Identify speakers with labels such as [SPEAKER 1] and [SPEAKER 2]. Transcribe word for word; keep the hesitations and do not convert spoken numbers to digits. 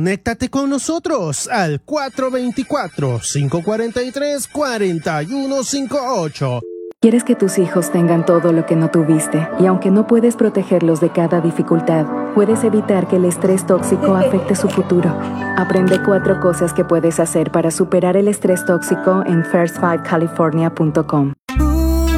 [SPEAKER 1] Conéctate con nosotros al cuatro dos cuatro, cinco cuatro tres, cuatro uno cinco ocho.
[SPEAKER 2] Quieres que tus hijos tengan todo lo que no tuviste, y aunque no puedes protegerlos de cada dificultad, puedes evitar que el estrés tóxico afecte su futuro. Aprende cuatro cosas que puedes hacer para superar el estrés tóxico en first five california punto com.